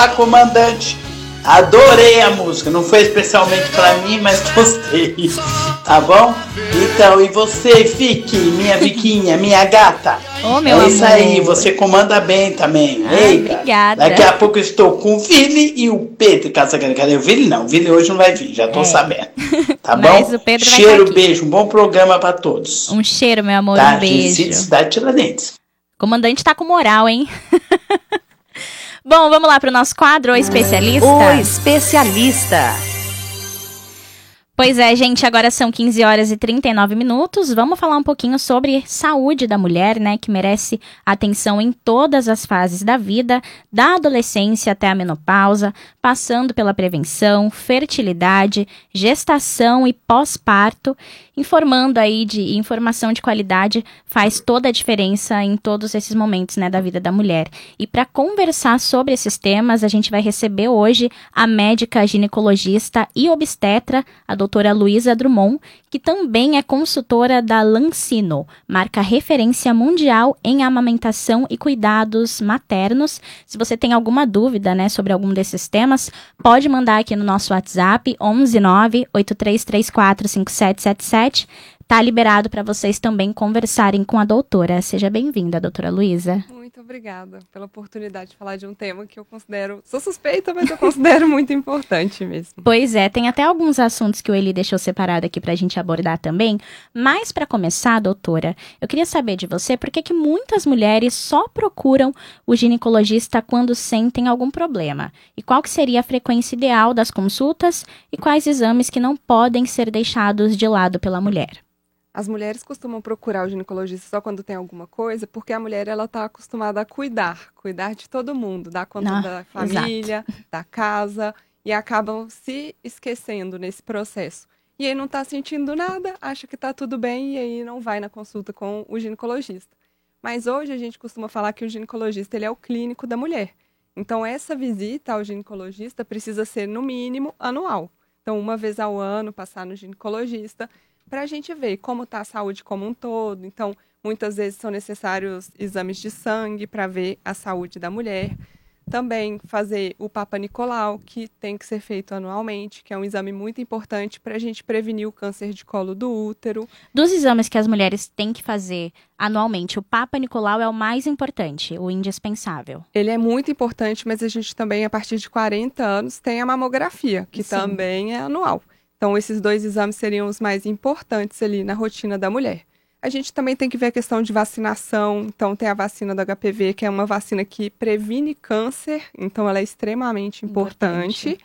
Olá, comandante. Adorei a música. Não foi especialmente pra mim, mas gostei. Tá bom? Então, e você, Vicky, minha Viquinha, minha gata? Ô, meu É isso amor. aí, você comanda bem também. Eita, obrigada. daqui a pouco eu estou com o Vili e o Pedro Casagrande. Cadê o Vili? Não, o Vili hoje não vai vir, já tô sabendo. Tá Mas bom? o Pedro vai estar Cheiro, aqui. beijo, um bom programa pra todos. Um cheiro, meu amor, um Tarde, City, beijo. cidade de Tiradentes. O comandante tá com moral, hein? Bom, vamos lá pro nosso quadro, O Especialista. O Especialista. Pois é, gente, agora são 15 horas e 39 minutos. Vamos falar um pouquinho sobre saúde da mulher, né, que merece atenção em todas as fases da vida, da adolescência até a menopausa, passando pela prevenção, fertilidade, gestação e pós-parto. Informando aí de informação de qualidade faz toda a diferença em todos esses momentos, né, da vida da mulher. E para conversar sobre esses temas, a gente vai receber hoje a médica ginecologista e obstetra, a doutora Luísa Drummond, que também é consultora da Lancino, marca referência mundial em amamentação e cuidados maternos. Se você tem alguma dúvida, né, sobre algum desses temas, pode mandar aqui no nosso WhatsApp 11983345777. Tá liberado para vocês também conversarem com a doutora. Seja bem-vinda, doutora Luísa. Muito obrigada pela oportunidade de falar de um tema que eu considero, sou suspeita, mas eu considero muito importante mesmo. Pois é, tem até alguns assuntos que o Eli deixou separado aqui pra gente abordar também, mas para começar, doutora, eu queria saber de você por que muitas mulheres só procuram o ginecologista quando sentem algum problema, e qual que seria a frequência ideal das consultas e quais exames que não podem ser deixados de lado pela mulher. As mulheres costumam procurar o ginecologista só quando tem alguma coisa, porque a mulher ela está acostumada a cuidar de todo mundo, dar conta da família, da casa, e acabam se esquecendo nesse processo. E aí não está sentindo nada, acha que está tudo bem e aí não vai na consulta com o ginecologista. Mas hoje a gente costuma falar que o ginecologista ele é o clínico da mulher. Então essa visita ao ginecologista precisa ser no mínimo anual. Então uma vez ao ano passar no ginecologista, para a gente ver como está a saúde como um todo. Então, muitas vezes são necessários exames de sangue para ver a saúde da mulher. Também fazer o Papa Nicolau, que tem que ser feito anualmente, que é um exame muito importante para a gente prevenir o câncer de colo do útero. Dos exames que as mulheres têm que fazer anualmente, o Papa Nicolau é o mais importante, o indispensável. Ele é muito importante, mas a gente também, a partir de 40 anos, tem a mamografia, que também é anual. Então, esses dois exames seriam os mais importantes ali na rotina da mulher. A gente também tem que ver a questão de vacinação. Então, tem a vacina do HPV, que é uma vacina que previne câncer. Então, ela é extremamente importante.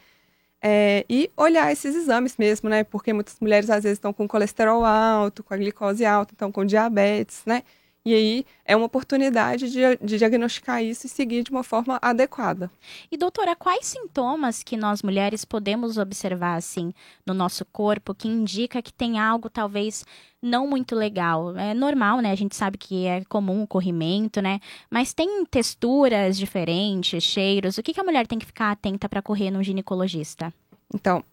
E olhar esses exames mesmo, né? Porque muitas mulheres, às vezes, estão com colesterol alto, com a glicose alta, estão com diabetes, né? E aí é uma oportunidade de diagnosticar isso e seguir de uma forma adequada. E doutora, quais sintomas que nós mulheres podemos observar assim no nosso corpo que indica que tem algo talvez não muito legal? É normal, né? A gente sabe que é comum o corrimento, né? Mas tem texturas diferentes, cheiros. O que a mulher tem que ficar atenta para correr no ginecologista? Então,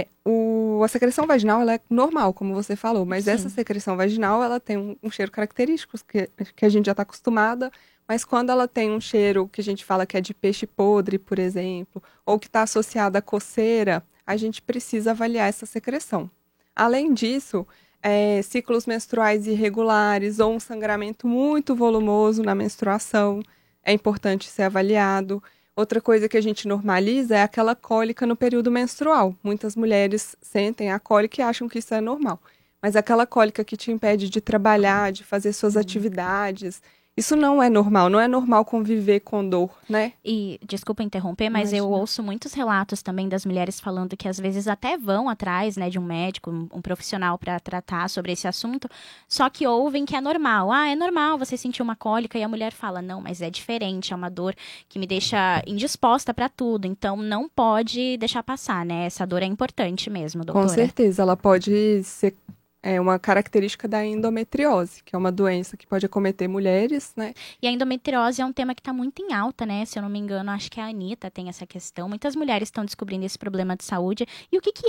a secreção vaginal ela é normal, como você falou, mas essa secreção vaginal ela tem um cheiro característico que a gente já está acostumada, mas quando ela tem um cheiro que a gente fala que é de peixe podre, por exemplo, ou que está associado à coceira, a gente precisa avaliar essa secreção. Além disso, ciclos menstruais irregulares ou um sangramento muito volumoso na menstruação é importante ser avaliado. Outra coisa que a gente normaliza é aquela cólica no período menstrual. Muitas mulheres sentem a cólica e acham que isso é normal. Mas aquela cólica que te impede de trabalhar, de fazer suas atividades, isso não é normal. Não é normal conviver com dor, né? E, desculpa interromper, mas eu ouço muitos relatos também das mulheres falando que às vezes até vão atrás, né, de um médico, um profissional para tratar sobre esse assunto, só que ouvem que é normal. Ah, é normal você sentir uma cólica, e a mulher fala, não, mas é diferente, é uma dor que me deixa indisposta para tudo, então não pode deixar passar, né? Essa dor é importante mesmo, doutora. Com certeza, ela pode ser uma característica da endometriose, que é uma doença que pode acometer mulheres, né? E a endometriose é um tema que está muito em alta, né? Se eu não me engano, acho que a Anitta tem essa questão. Muitas mulheres estão descobrindo esse problema de saúde. E o que